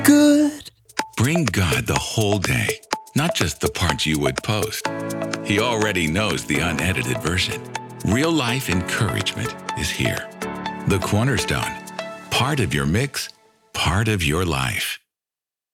good. Bring God the whole day, not just the parts you would post. He already knows the unedited version. Real life encouragement is here. The Cornerstone, part of your mix, part of your life.